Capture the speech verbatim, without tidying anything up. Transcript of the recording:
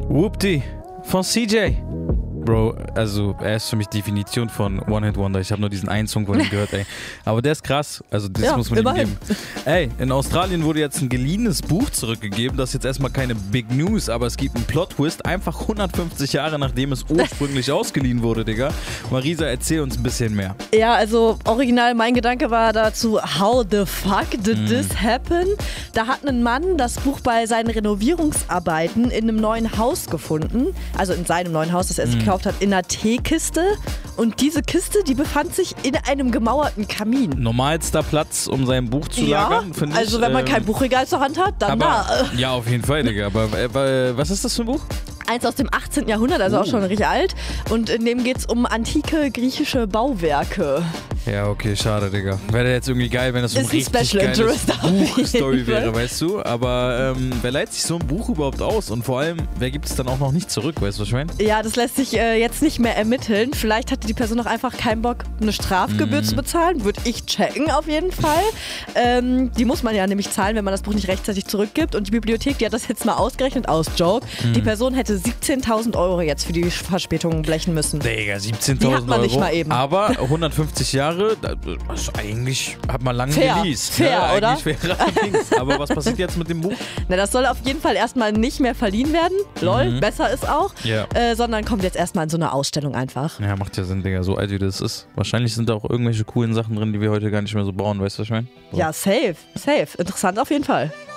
Whoopty von C J. Bro, also er ist für mich Definition von One-Hit-Wonder. Ich habe nur diesen einen Song von ihm gehört, ey. Aber der ist krass. Also das ja, muss man ihm immerhin. geben. Ey, in Australien wurde jetzt ein geliehenes Buch zurückgegeben. Das ist jetzt erstmal keine Big News, aber es gibt einen Plot-Twist. Einfach hundertfünfzig Jahre, nachdem es ursprünglich ausgeliehen wurde, Digga. Marisa, erzähl uns ein bisschen mehr. Ja, also original mein Gedanke war dazu, how the fuck did mm. this happen? Da hat ein Mann das Buch bei seinen Renovierungsarbeiten in einem neuen Haus gefunden. Also in seinem neuen Haus, das er sich mm. gekauft hat, in einer Teekiste. Und diese Kiste, die befand sich in einem gemauerten Kamin. Normalster Platz, um sein Buch zu ja, lagern, finde ich. Also wenn man ähm, kein Buchregal zur Hand hat, dann aber, da. Ja, auf jeden Fall, Digga. Aber äh, was ist das für ein Buch? Eins aus dem achtzehnten Jahrhundert, also uh. auch schon richtig alt. Und in dem geht es um antike griechische Bauwerke. Ja, okay, schade, Digga. Wäre jetzt irgendwie geil, wenn das so ein ist richtig ein Special geiles Buchstory wäre, wäre, weißt du? Aber ähm, wer leiht sich so ein Buch überhaupt aus? Und vor allem, wer gibt es dann auch noch nicht zurück, weißt du, was ich meine? Ja, das lässt sich äh, jetzt nicht mehr ermitteln. Vielleicht hatte die Person auch einfach keinen Bock, eine Strafgebühr mm. zu bezahlen. Würde ich checken, auf jeden Fall. ähm, die muss man ja nämlich zahlen, wenn man das Buch nicht rechtzeitig zurückgibt. Und die Bibliothek, die hat das jetzt mal ausgerechnet aus Joke. Mm. Die Person hätte siebzehntausend Euro jetzt für die Verspätung blechen müssen. Digga, siebzehntausend Euro. Die hat man nicht mal eben. Aber hundertfünfzig Jahre, also eigentlich hat man lange fair. geleast. Fair, ja, oder? Fair allerdings. Aber was passiert jetzt mit dem Buch? Na, das soll auf jeden Fall erstmal nicht mehr verliehen werden. Lol, mhm. besser ist auch. Ja. Äh, sondern kommt jetzt erstmal in so eine Ausstellung einfach. Ja, macht ja Sinn, Digga. So alt wie das ist. Wahrscheinlich sind da auch irgendwelche coolen Sachen drin, die wir heute gar nicht mehr so brauchen. Weißt du, was ich meine? So. Ja, safe. Safe. Interessant auf jeden Fall.